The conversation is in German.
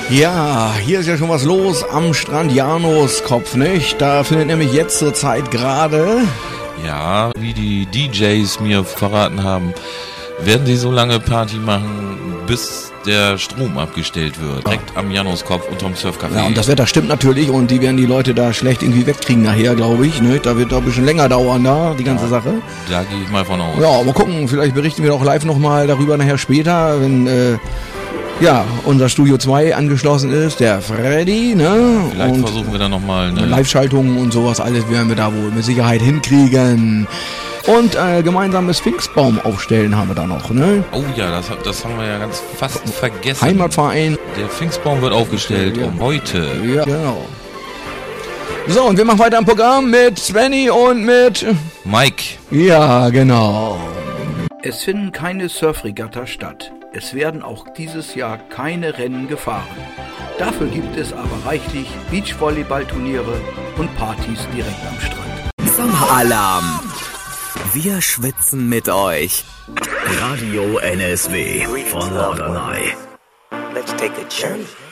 Ja, hier ist ja schon was los am Strand Januskopf, nicht? Da findet nämlich jetzt zur Zeit gerade... Ja, wie die DJs mir verraten haben, werden sie so lange Party machen, bis der Strom abgestellt wird. Direkt am Januskopf unterm Surfcafé. Ja, und das Wetter stimmt natürlich und die werden die Leute da schlecht irgendwie wegkriegen nachher, glaube ich. Ne? Da wird da ein bisschen länger dauern, da, die ganze Sache. Da gehe ich mal von aus. Ja, mal gucken, vielleicht berichten wir auch live nochmal darüber nachher später, wenn... unser Studio 2 angeschlossen ist, der Freddy, ne? Vielleicht und versuchen wir dann nochmal eine Live-Schaltungen und sowas, alles werden wir da wohl mit Sicherheit hinkriegen. Und gemeinsames Pfingstbaum aufstellen haben wir da noch, ne? Oh ja, das haben wir ja ganz fast vergessen. Heimatverein. Der Pfingstbaum wird aufgestellt um heute. Ja, genau. So, und wir machen weiter im Programm mit Svenny und mit... Mike. Ja, genau. Es finden keine Surfregatta statt. Es werden auch dieses Jahr keine Rennen gefahren. Dafür gibt es aber reichlich Beachvolleyballturniere und Partys direkt am Strand. Sommeralarm. Wir schwitzen mit euch. Radio NSW von Norderney. Let's take a journey.